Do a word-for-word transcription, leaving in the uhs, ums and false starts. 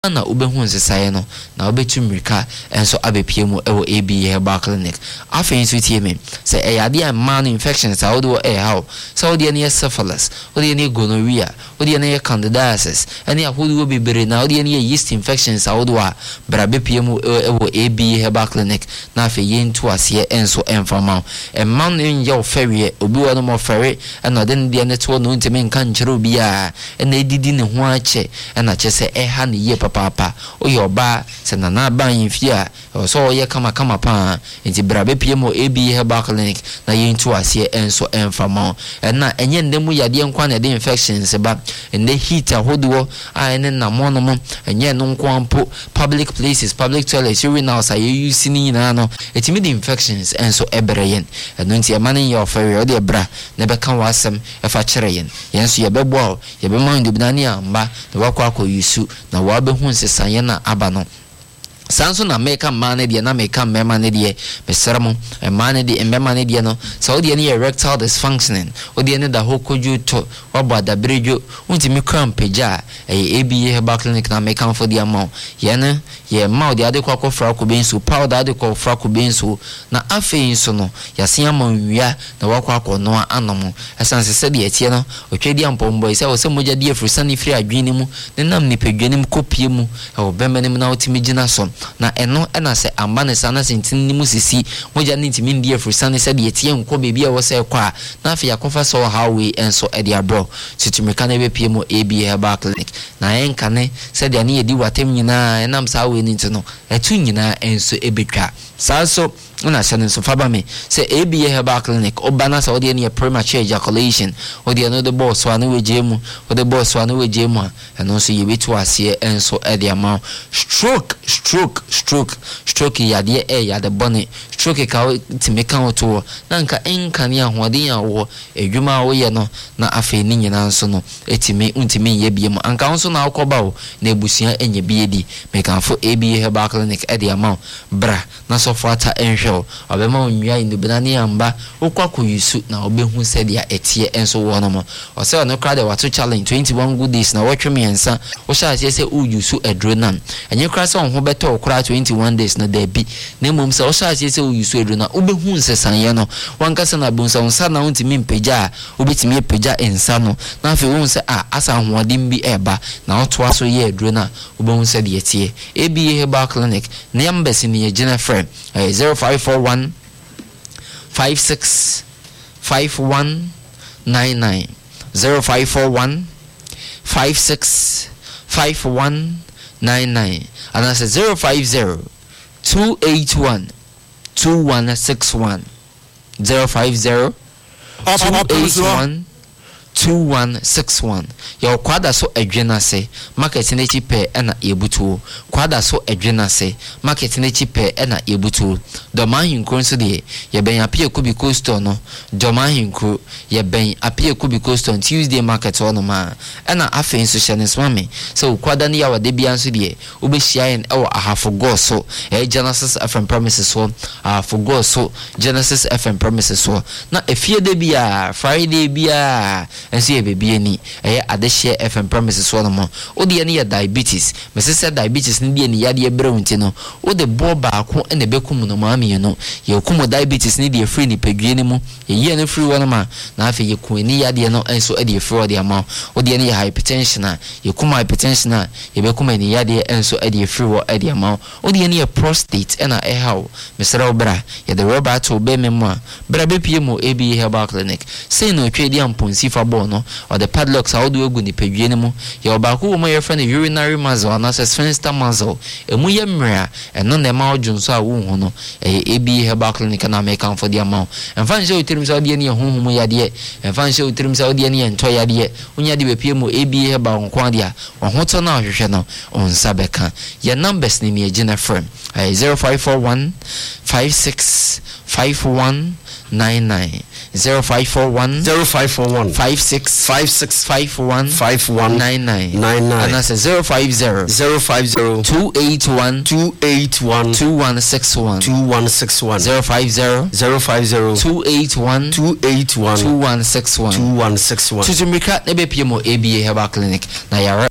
na ubehu nsesaye no na obetu mirika enso abepie mu ewo A B A Herbal Clinic afei nso tie me se eyade a man infections a wodo e how so wode ne syphilis wode ne gonorrhea wode ne candidiasis ene ahodo bebere na wode ne yeast infections a wodo a bra bepie mu ewo A B A Herbal Clinic na afei yentu ase enso enfama e man nje ofewe obi wo no mo fere ena de ne ne to no ntime nka nkyere obi a ena edidi ne ho ache ena kyese e ha ne ye papa oyo ba se na na ban yimfia so ye kama kama pa enti brabe pie mo A B A Herbal Clinic na yentu ase enso enfama na enye ndemu yade nkwa na de infections ba ende heat ahodo a ene na mono mo enye no nkwampo public places public toilets urinals aye use ni na no etimi de infections enso ebreyen eno enti emane ye ofere o de bra na be kan wasem efa kire yen yenso ye bebo ye be mind binani amba na wakwa akoyusu na wabe hu nsesanye na aba no sanso na meka mane de na meka mema ne de mesramo mane de mema ne de no so de ne erectile dysfunctioning o de ne da hokoju to wabada brejo untimi crampeja eh A B A Herbal Clinic na meka for de amount ye ne ye ma de ade kwa kofra ko bensu powder ade ko fra ko bensu na afei nso no yase amanwia na wakwa akono anomo esanse se de etie no otwedi ampombo ise wo se moja de afrusa ni firi adwene mu ne nam ni pedwene mu kopie mu e wo bembenem na otimi gina so na eno ena se amba ne sana sentin ni musisi moja ni ntimi ndi afrusa ne se de etie nko bebi a wo se kwa na afei akofa so highway enso e de abro situmika na be pie mu A B A Herbal Clinic na enka ne se de ne yedi watem nyina enam sa we ni ntino etu nyina enso ebetwa saso una sene so faba me say A B A Herbal Clinic obana sa odi ne premature ejaculation odi no the boss wa no wejemu o the boss wa no wejemu eno so yebetu ase enso e de ama stroke stroke stroke stroke yade e yade bone stroke ka timeka oto na nka enka ne ahoden a wo edwuma wo ye no na afi ni nyina nso no etimi untimi ye biem anka nso na akoba wo na ebusia enye biedi mekanfo A B A Herbal Clinic e de ama bra na so fata enhwe obema onwia indubinani amba okwa yusu na obehu sedia etie enso wo no mo o se no kra de wato challenge twenty-one good days na watwe miensa wo sha ase se uyusu edronan enye kra se onho beto okra twenty-one days na da bi na mom se wo sha ase se uyusu edronan obehu nsesan no wanka se na bonsa unsa na untimi mpeja obetimi epeja ensa no na afi wo se a asa hoodin bi eba na oto aso ye edronan obehu sedia etie A B A Herbal Clinic na yambesi ni ye gina frame zero five four one five six five one nine nine zero five four one five six five one nine nine and that's zero five zero two eight one two one six one zero five zero two eight one two one six one your kwada so adwena se market na chipe na yebutu kwada so adwena se market na chipe na yebutu doman hinkro so de ye ben apie kubi coaster no doman hinkro ye ben apie kubi coaster Tuesday market ono ma na afen so shenes mame so kwada ne ya wade bia so de obehia en e wo ahafo go so e Genesis F M premises so ahafo go so Genesis F M premises so na efie de bia Friday bia enso ye bebie ni eh adehye F M premises so no mo odi ne ye diabetes mesese diabetes ni die ni yade brewunti no odi bo ba ko ene bekum no maami no ye kum diabetes ni die free ni pedwie ni mu ye ye ne free wona ma na afi ye ku ni yade no enso e die free odi ama odi ne ye hypertension a ye kum hypertension a ye bekum ni yade enso e die free wo e die ama odi ne ye prostate ena e hawo mesere obra ye the robot obe memo bra be pie mo A B A Herbal Clinic say no twedi amponsi fa no or the padlocks how do egu ni pedwie ni mu ye obaako wo mo ye friend urinary muzzle na sphincter muzzle emu ye mra eno na ma odwunso a wo hu no A B A Herbal Clinic na make am for the amount en fan se otirim se ode ne honhom yade en fan se otirim se ode ne ento yade unya de be pie mu A B A Herbal nkwa de a ohoto na ohwehwe no onsa beka ye numbers ni ne agina frame zero five four one five six five one nine nine zero five four one zero five four one five six five six five one five one nine nine nine nine and that's a zero five zero zero five zero two eight one two eight one two one six one two one six one zero five zero zero five zero two eight one two eight one two one six one two one six one. Tutumika nebe P M O A B A Herbal Clinic na yara